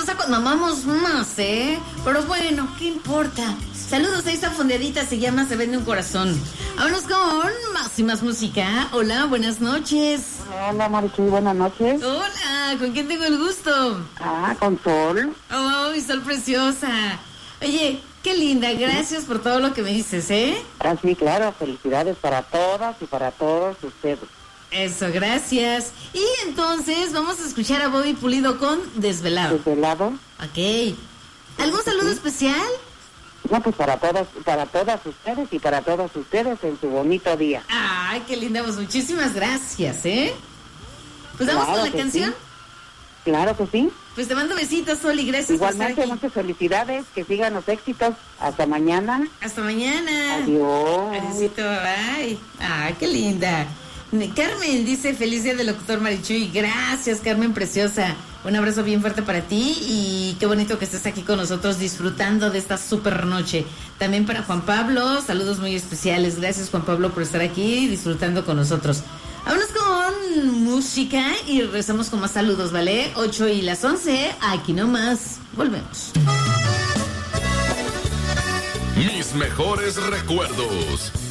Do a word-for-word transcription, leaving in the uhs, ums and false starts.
pasa cuando amamos más, eh? Pero bueno, ¿qué importa? Saludos a esa fondeadita, se llama Se Vende un Corazón. Vámonos con más y más música. Hola, buenas noches. Hola, Marichuy, buenas noches. Hola, ¿con quién tengo el gusto? Ah, con Sol. Oh, Sol preciosa. Oye, qué linda, gracias por todo lo que me dices, ¿eh? Ah, sí, claro, felicidades para todas y para todos ustedes. Eso, gracias. Y entonces vamos a escuchar a Bobby Pulido con Desvelado. ¿Desvelado? Ok. ¿Algún saludo especial? No, pues para todas, para todas ustedes y para todos ustedes en su bonito día. Ay, qué linda voz, muchísimas gracias, ¿eh? Pues vamos Claro con la canción. Sí. Claro que sí. Pues te mando besitos, Sol, y gracias Igualmente, por estar aquí. muchas felicidades, que sigan los éxitos. Hasta mañana. Hasta mañana. Adiós. Adiósito, bye. Ay, qué linda. Carmen dice, feliz día del locutor Marichuy. Gracias, Carmen preciosa. Un abrazo bien fuerte para ti y qué bonito que estés aquí con nosotros disfrutando de esta super noche. También para Juan Pablo, saludos muy especiales. Gracias, Juan Pablo, por estar aquí disfrutando con nosotros. Vámonos con música y regresamos con más saludos, ¿vale? ocho y las once, aquí nomás. Volvemos. Mis mejores recuerdos.